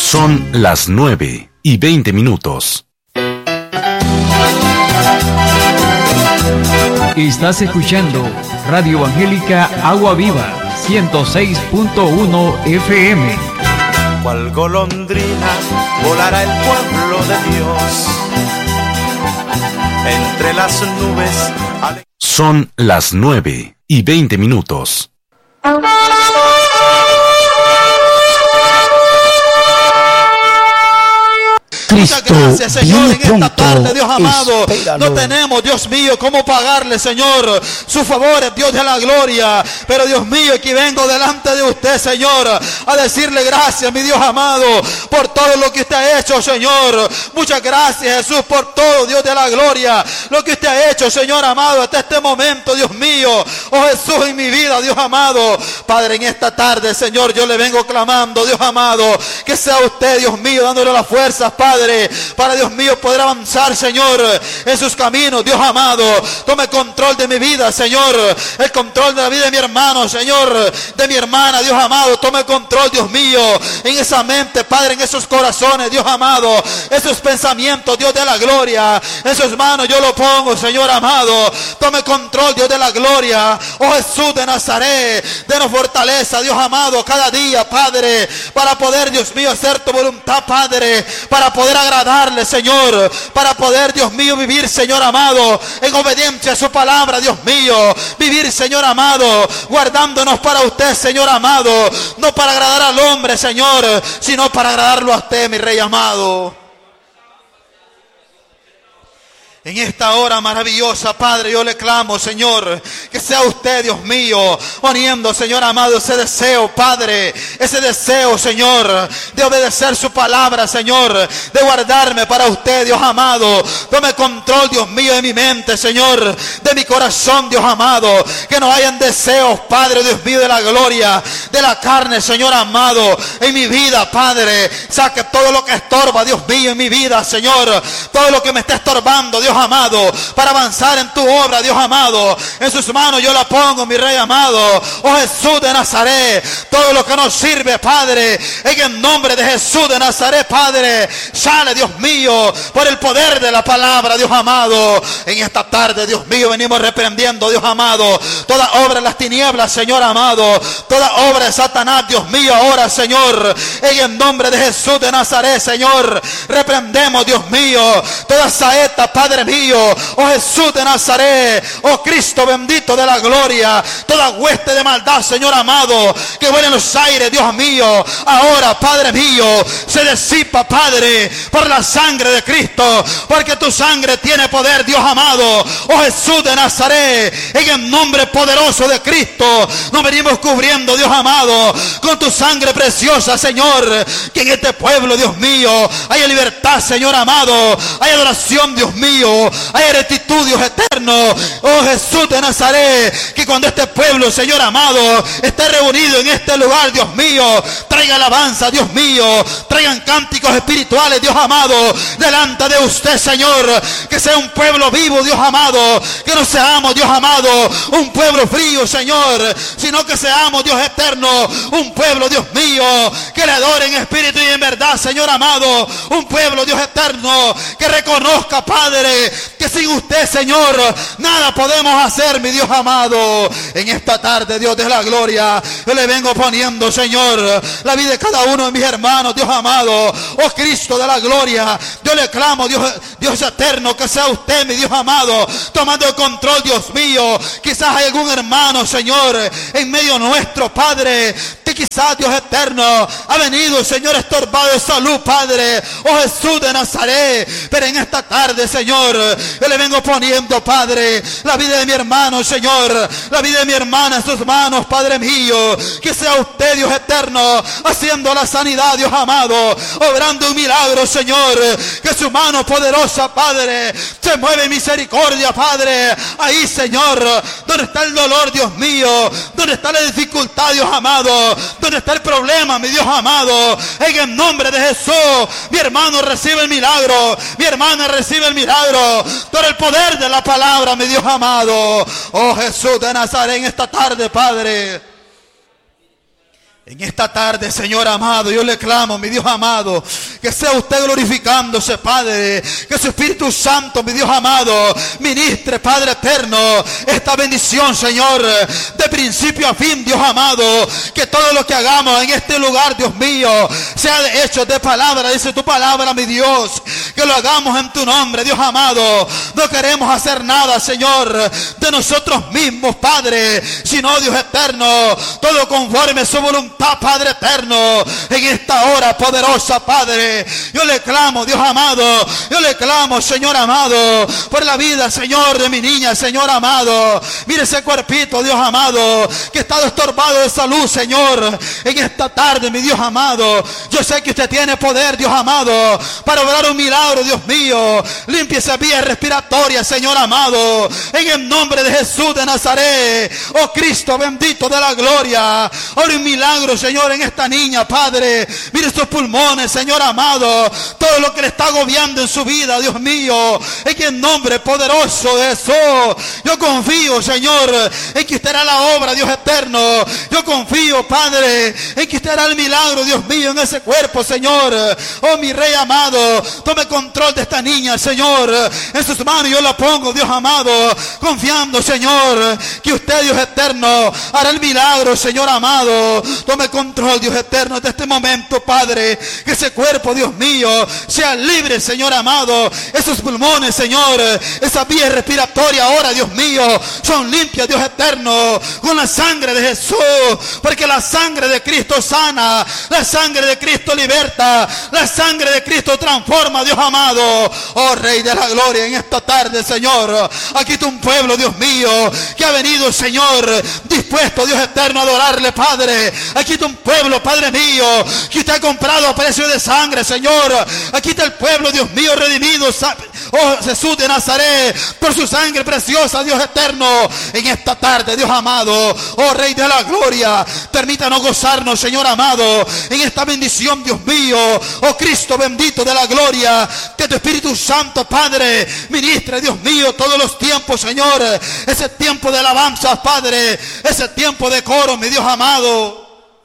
Son las 9:20. Estás escuchando Radio Evangélica Agua Viva, 106.1 FM. Cual golondrina volará el pueblo de Dios entre las nubes. Son las 9:20. Muchas gracias, Señor, en esta tarde, Dios amado. Espéralo. No tenemos, Dios mío, cómo pagarle, Señor, sus favores, Dios de la gloria. Pero, Dios mío, aquí vengo delante de usted, Señor, a decirle gracias, mi Dios amado, por todo lo que usted ha hecho, Señor. Muchas gracias, Jesús, por todo, Dios de la gloria, lo que usted ha hecho, Señor amado, hasta este momento, Dios mío. Oh, Jesús, en mi vida, Dios amado. Padre, en esta tarde, Señor, yo le vengo clamando, Dios amado, que sea usted, Dios mío, dándole las fuerzas, Padre, para, Dios mío, poder avanzar, Señor, en sus caminos, Dios amado. Tome control de mi vida, Señor, el control de la vida de mi hermano, Señor, de mi hermana, Dios amado. Tome control, Dios mío, en esa mente, Padre, en esos corazones, Dios amado, esos pensamientos, Dios de la gloria, en sus manos yo lo pongo, Señor amado. Tome control, Dios de la gloria. Oh, Jesús de Nazaret, denos fortaleza, Dios amado, cada día, Padre, para poder, Dios mío, hacer tu voluntad, Padre, para poder agradarle, Señor, para poder, Dios mío, vivir, Señor amado, en obediencia a su palabra, Dios mío, vivir, Señor amado, guardándonos para usted, Señor amado, no para agradar al hombre, Señor, sino para agradarlo a usted, mi Rey amado. En esta hora maravillosa, Padre, yo le clamo, Señor, que sea usted, Dios mío, poniendo, Señor amado, ese deseo, Padre, ese deseo, Señor, de obedecer su palabra, Señor, de guardarme para usted, Dios amado. Tome control, Dios mío, de mi mente, Señor, de mi corazón, Dios amado, que no hayan deseos, Padre, Dios mío, de la gloria, de la carne, Señor amado, en mi vida, Padre. Saque todo lo que estorba, Dios mío, en mi vida, Señor, todo lo que me está estorbando, Dios amado, para avanzar en tu obra, Dios amado. En sus manos yo la pongo, mi Rey amado. Oh, Jesús de Nazaret, todo lo que nos sirve, Padre, en el nombre de Jesús de Nazaret, Padre, sale, Dios mío, por el poder de la palabra, Dios amado. En esta tarde, Dios mío, venimos reprendiendo, Dios amado, toda obra de las tinieblas, Señor amado, toda obra de Satanás, Dios mío, ahora, Señor, en el nombre de Jesús de Nazaret, Señor, reprendemos, Dios mío, toda saeta, Padre mío, oh Jesús de Nazaret, oh Cristo bendito de la gloria, toda hueste de maldad, Señor amado, que vuela en los aires, Dios mío, ahora, Padre mío, se disipa, Padre, por la sangre de Cristo, porque tu sangre tiene poder, Dios amado. Oh Jesús de Nazaret, en el nombre poderoso de Cristo, nos venimos cubriendo, Dios amado, con tu sangre preciosa, Señor, que en este pueblo, Dios mío, haya libertad, Señor amado, hay adoración, Dios mío, hay rectitud, Dios eterno. Oh Jesús de Nazaret, que cuando este pueblo, Señor amado, esté reunido en este lugar, Dios mío, traiga alabanza, Dios mío, traigan cánticos espirituales, Dios amado, delante de usted, Señor, que sea un pueblo vivo, Dios amado, que no seamos, Dios amado, un pueblo frío, Señor, sino que seamos, Dios eterno, un pueblo, Dios mío, que le adore en espíritu y en verdad, Señor amado, un pueblo, Dios eterno, que reconozca, Padre, que sin usted, Señor, nada podemos hacer, mi Dios amado. En esta tarde, Dios de la gloria, yo le vengo poniendo, Señor, la vida de cada uno de mis hermanos, Dios amado. Oh Cristo de la gloria, yo le clamo, Dios eterno, que sea usted, mi Dios amado, tomando el control, Dios mío. Quizás hay algún hermano, Señor, en medio nuestro, Padre, que quizás, Dios eterno, ha venido, Señor, estorbado de salud, Padre. Oh Jesús de Nazaret, pero en esta tarde, Señor, yo le vengo poniendo, Padre, la vida de mi hermano, Señor, la vida de mi hermana en sus manos, Padre mío. Que sea usted, Dios eterno, haciendo la sanidad, Dios amado, obrando un milagro, Señor, que su mano poderosa, Padre, se mueve en misericordia, Padre. Ahí, Señor, donde está el dolor, Dios mío, donde está la dificultad, Dios amado, donde está el problema, mi Dios amado, en el nombre de Jesús, mi hermano recibe el milagro, mi hermana recibe el milagro, por el poder de la palabra, mi Dios amado. Oh Jesús de Nazaret, en esta tarde, Padre, En esta tarde, Señor amado, yo le clamo, mi Dios amado, que sea usted glorificándose, Padre, que su Espíritu Santo, mi Dios amado, ministre, Padre eterno, esta bendición, Señor, de principio a fin, Dios amado, que todo lo que hagamos en este lugar, Dios mío, sea de hechos, de palabra, dice tu palabra, mi Dios, que lo hagamos en tu nombre, Dios amado. No queremos hacer nada, Señor, de nosotros mismos, Padre, sino, Dios eterno, todo conforme a su voluntad, Padre eterno, en esta hora poderosa, Padre, yo le clamo, Dios amado, yo le clamo, Señor amado, por la vida, Señor, de mi niña, Señor amado. Mire ese cuerpito, Dios amado, que está estorbado de salud, Señor, en esta tarde, mi Dios amado. Yo sé que usted tiene poder, Dios amado, para obrar un milagro, Dios mío. Limpie esa vía respiratoria, Señor amado, en el nombre de Jesús de Nazaret. Oh Cristo bendito de la gloria, ora un milagro, Señor, en esta niña, Padre. Mire sus pulmones, Señor amado, todo lo que le está agobiando en su vida, Dios mío, en el nombre poderoso de Jesús. Yo confío, Señor, en que usted hará la obra, Dios eterno. Yo confío, Padre, en que usted hará el milagro, Dios mío, en ese cuerpo, Señor. Oh, mi Rey amado, tome control de esta niña, Señor. En sus manos yo la pongo, Dios amado, confiando, Señor, que usted, Dios eterno, hará el milagro, Señor amado. Tome control, Dios eterno, de este momento, Padre. Que ese cuerpo, Dios mío, sea libre, Señor amado. Esos pulmones, Señor, esa vía respiratoria ahora, Dios mío, son limpias, Dios eterno, con la sangre de Jesús. Porque la sangre de Cristo sana, la sangre de Cristo liberta, la sangre de Cristo transforma, Dios amado. Oh Rey de la gloria, en esta tarde, Señor, aquí está un pueblo, Dios mío, que ha venido, Señor, dispuesto, Dios eterno, a adorarle, Padre. Aquí está un pueblo, Padre mío, que usted ha comprado a precio de sangre, Señor. Aquí está el pueblo, Dios mío, redimido, oh Jesús de Nazaret, por su sangre preciosa, Dios eterno. En esta tarde, Dios amado, oh Rey de la gloria, permítanos gozarnos, Señor amado, en esta bendición, Dios mío. Oh Cristo bendito de la gloria, que tu Espíritu Santo, Padre, ministre, Dios mío, todos los tiempos, Señor. Ese tiempo de alabanza, Padre, ese tiempo de coro, mi Dios amado.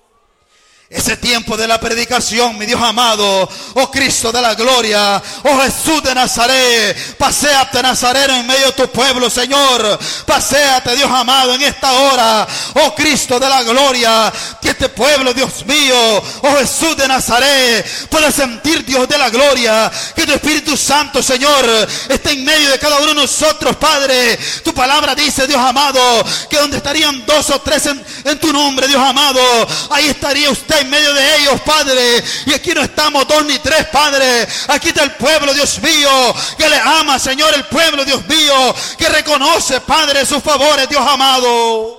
Ese tiempo de la predicación, mi Dios amado. Oh Cristo de la gloria, oh Jesús de Nazaret, paséate, Nazareno, en medio de tu pueblo, Señor. Paséate, Dios amado, en esta hora. Oh Cristo de la gloria, que este pueblo, Dios mío, oh Jesús de Nazaret, pueda sentir, Dios de la gloria, que tu Espíritu Santo, Señor, esté en medio de cada uno de nosotros, Padre. Tu palabra dice, Dios amado, que donde estarían 2 o 3 en tu nombre, Dios amado, ahí estaría usted en medio de ellos, Padre. Y aquí no estamos 2 ni 3, Padre. Aquí está el pueblo, Dios mío, que le ama, Señor. El pueblo, Dios mío, que reconoce, Padre, sus favores, Dios amado.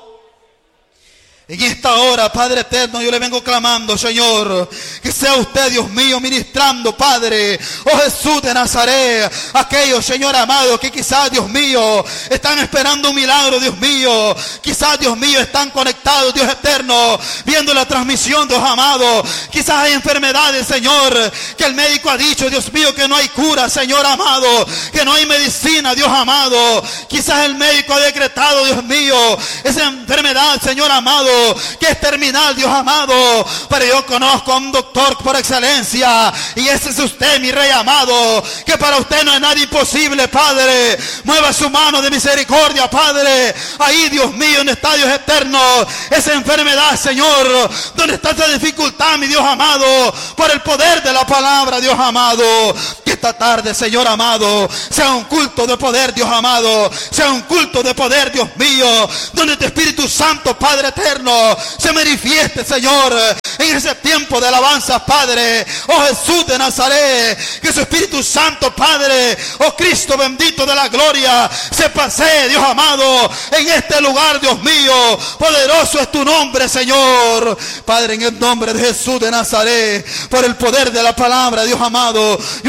En esta hora, Padre eterno, yo le vengo clamando, Señor, que sea usted, Dios mío, ministrando, Padre, oh Jesús de Nazaret, aquellos, Señor amado, que quizás, Dios mío, están esperando un milagro, Dios mío, quizás, Dios mío, están conectados, Dios eterno, viendo la transmisión, Dios amado, quizás hay enfermedades, Señor, que el médico ha dicho, Dios mío, que no hay cura, Señor amado, que no hay medicina, Dios amado, quizás el médico ha decretado, Dios mío, esa enfermedad, Señor amado, que es terminal, Dios amado, pero yo conozco a un doctor por excelencia, y ese es usted, mi Rey amado, que para usted no es nada imposible, Padre. Mueva su mano de misericordia, Padre, ahí, Dios mío, en estadios eternos, esa enfermedad, Señor, donde está esa dificultad, mi Dios amado, por el poder de la palabra, Dios amado. Que esta tarde, Señor amado, sea un culto de poder, Dios amado, sea un culto de poder, Dios mío, donde tu Espíritu Santo, Padre eterno, se manifieste, Señor, en ese tiempo de alabanza, Padre. Oh Jesús de Nazaret, que su Espíritu Santo, Padre, oh Cristo bendito de la gloria, se pasee, Dios amado, en este lugar, Dios mío. Poderoso es tu nombre, Señor. Padre, en el nombre de Jesús de Nazaret, por el poder de la palabra, Dios amado, yo le clamo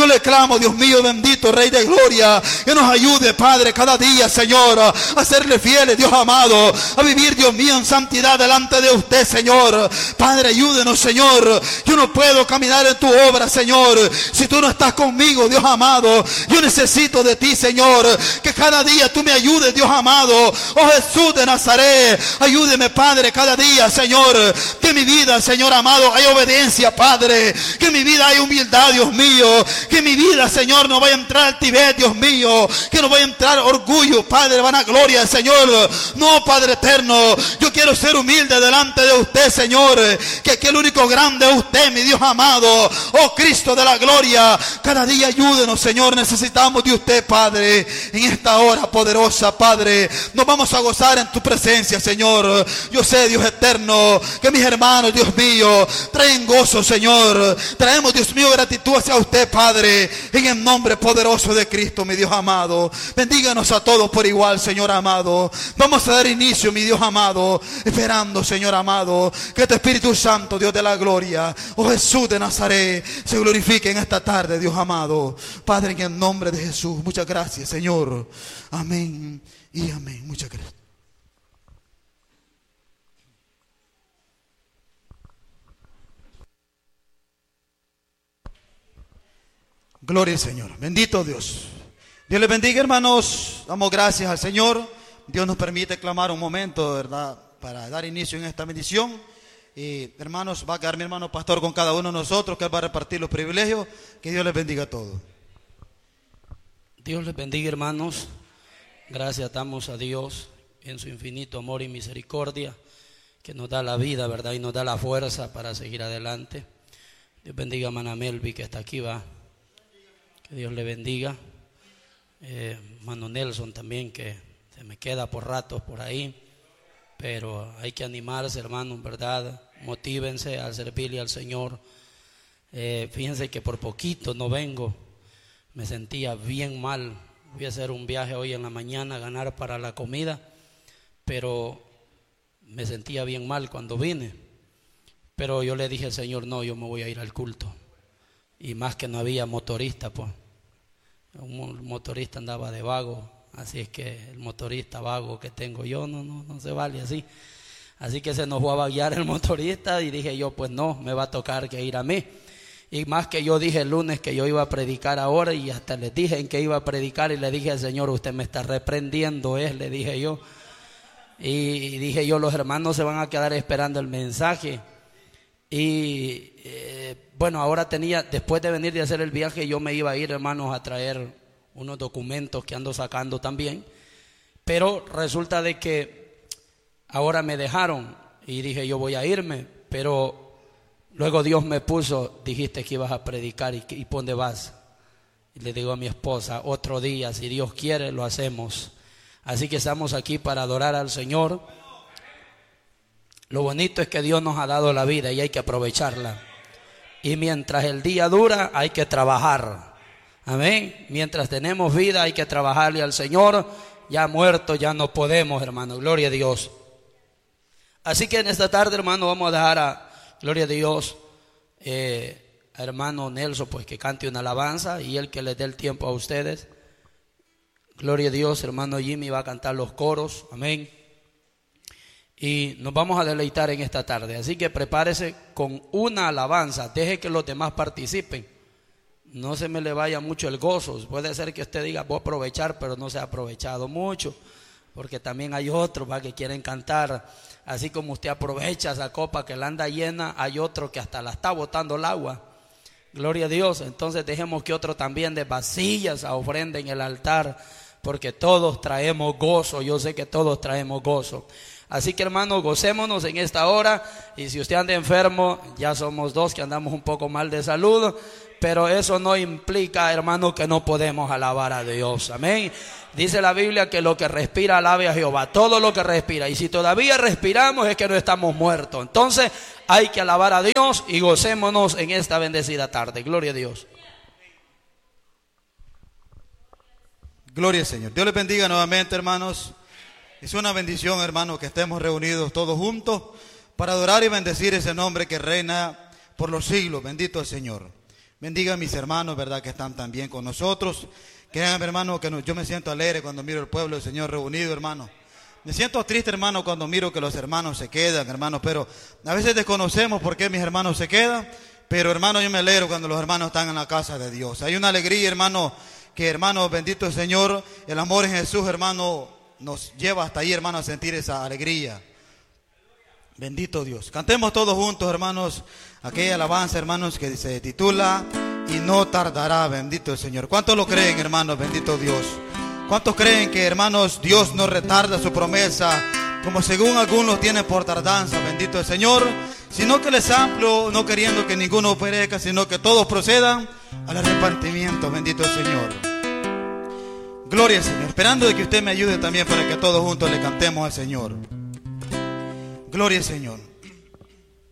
rogamos, Dios mío bendito, Rey de gloria, que nos ayude, Padre, cada día, Señor, a serle fieles, Dios amado, a vivir, Dios mío, en santidad delante de usted, Señor. Padre, ayúdenos, Señor. Yo no puedo caminar en tu obra, Señor, si tú no estás conmigo, Dios amado. Yo necesito de ti, Señor, que cada día tú me ayudes, Dios amado. Oh Jesús de Nazaret, ayúdeme, Padre, cada día, Señor, que en mi vida, Señor amado, hay obediencia, Padre, que en mi vida hay humildad, Dios mío, que en mi vida, Señor, no vaya a entrar altivez, Dios mío, que no vaya a entrar orgullo, Padre, vanagloria, Señor. No, Padre eterno, yo quiero ser humilde delante de usted, Señor, que el único grande es usted, mi Dios amado. Oh Cristo de la gloria, cada día ayúdenos, Señor, necesitamos de usted, Padre, en esta hora poderosa, Padre. Nos vamos a gozar en tu presencia, Señor. Yo sé, Dios eterno, que mis hermanos, Dios mío, traen gozo, Señor. Traemos, Dios mío, gratitud hacia usted, Padre, en el nombre poderoso de Cristo, mi Dios amado. Bendíganos a todos por igual, Señor amado. Vamos a dar inicio, mi Dios amado, esperando, Señor amado, que tu Espíritu Santo, Dios de la gloria, oh Jesús de Nazaret, se glorifique en esta tarde, Dios amado. Padre, en el nombre de Jesús, muchas gracias, Señor. Amén y amén. Muchas gracias. Gloria al Señor. Bendito Dios. Dios les bendiga, hermanos. Damos gracias al Señor. Dios nos permite clamar un momento, ¿verdad?, para dar inicio en esta bendición. Hermanos, va a quedar mi hermano pastor con cada uno de nosotros, que él va a repartir los privilegios. Que Dios les bendiga a todos. Dios les bendiga, hermanos. Gracias damos a Dios en su infinito amor y misericordia, que nos da la vida, ¿verdad?, y nos da la fuerza para seguir adelante. Dios bendiga a Mana Melvi, que está aquí, va. Que Dios le bendiga. Mano Nelson también, que se me queda por ratos por ahí. Pero hay que animarse, hermanos, ¿verdad? Motívense al servirle al Señor. Fíjense que por poquito no vengo. Me sentía bien mal. Voy a hacer un viaje hoy en la mañana a ganar para la comida, pero me sentía bien mal cuando vine. Pero yo le dije al Señor, no, yo me voy a ir al culto. Y más que no había motorista, pues. Un motorista andaba de vago. Así es que el motorista vago que tengo yo no se vale así. Así que se nos fue a vaguear el motorista y dije yo, pues no, me va a tocar que ir a mí. Y más que yo dije el lunes que yo iba a predicar ahora, y hasta les dije en que iba a predicar, y le dije al Señor, usted me está reprendiendo, le dije yo. Y dije yo, los hermanos se van a quedar esperando el mensaje. Y bueno, ahora después de venir de hacer el viaje, yo me iba a ir, hermanos, a traer unos documentos que ando sacando también, pero resulta de que ahora me dejaron y dije yo voy a irme, pero luego Dios me puso, dijiste que ibas a predicar, ¿y por dónde vas? Y le digo a mi esposa, otro día, si Dios quiere lo hacemos. Así que estamos aquí para adorar al Señor. Lo bonito es que Dios nos ha dado la vida y hay que aprovecharla, y mientras el día dura hay que trabajar. Amén. Mientras tenemos vida hay que trabajarle al Señor. Ya muerto ya no podemos, hermano. Gloria a Dios. Así que en esta tarde, hermano, vamos a dejar gloria a Dios, a hermano Nelson, pues que cante una alabanza, y él que les dé el tiempo a ustedes. Gloria a Dios. Hermano Jimmy va a cantar los coros. Amén. Y nos vamos a deleitar en esta tarde. Así que prepárese con una alabanza. Deje que los demás participen. No se me le vaya mucho el gozo. Puede ser que usted diga voy a aprovechar, pero no se ha aprovechado mucho, porque también hay otros que quieren cantar. Así como usted aprovecha esa copa que la anda llena, hay otro que hasta la está botando el agua. Gloria a Dios. Entonces dejemos que otro también de vasillas a ofrenda en el altar, porque todos traemos gozo. Yo sé que todos traemos gozo. Así que, hermanos, gocémonos en esta hora. Y si usted anda enfermo, ya somos dos que andamos un poco mal de salud, pero eso no implica, hermano, que no podemos alabar a Dios. Amén. Dice la Biblia que lo que respira alabe a Jehová. Todo lo que respira. Y si todavía respiramos es que no estamos muertos. Entonces hay que alabar a Dios y gocémonos en esta bendecida tarde. Gloria a Dios. Gloria al Señor. Dios les bendiga nuevamente, hermanos. Es una bendición, hermanos, que estemos reunidos todos juntos para adorar y bendecir ese nombre que reina por los siglos. Bendito el Señor. Bendiga a mis hermanos, ¿verdad?, que están también con nosotros. Créanme, hermano, que yo me siento alegre cuando miro el pueblo del Señor reunido, hermano. Me siento triste, hermano, cuando miro que los hermanos se quedan, hermano, pero a veces desconocemos por qué mis hermanos se quedan. Pero, hermano, yo me alegro cuando los hermanos están en la casa de Dios. Hay una alegría, hermano, que, hermano, bendito el Señor, el amor en Jesús, hermano, nos lleva hasta ahí, hermano, a sentir esa alegría. Bendito Dios. Cantemos todos juntos, hermanos, aquella alabanza, hermanos, que se titula Y no tardará. Bendito el Señor. ¿Cuántos lo creen, hermanos? Bendito Dios. ¿Cuántos creen que, hermanos, Dios no retarda su promesa, como según algunos tienen por tardanza? Bendito el Señor. Sino que les hablo, no queriendo que ninguno perezca, sino que todos procedan al arrepentimiento. Bendito el Señor. Gloria al Señor. Esperando de que usted me ayude también para que todos juntos le cantemos al Señor. Gloria al Señor.